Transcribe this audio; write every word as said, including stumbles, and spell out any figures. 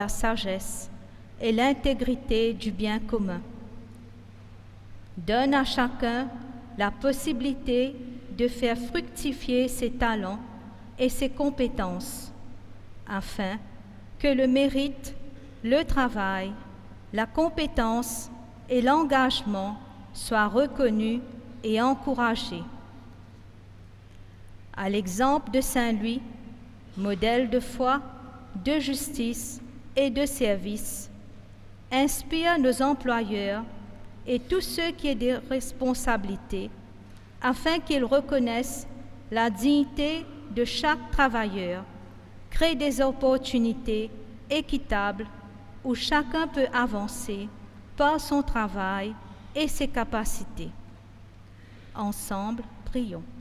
la sagesse et l'intégrité du bien commun. Donne à chacun la possibilité de faire fructifier ses talents et ses compétences, afin que le mérite, le travail, la compétence et l'engagement soient reconnus et encouragés. À l'exemple de Saint Louis, modèle de foi, de justice et de service, inspire nos employeurs et tous ceux qui ont des responsabilités, afin qu'ils reconnaissent la dignité de chaque travailleur, créent des opportunités équitables où chacun peut avancer par son travail et ses capacités. Ensemble, prions.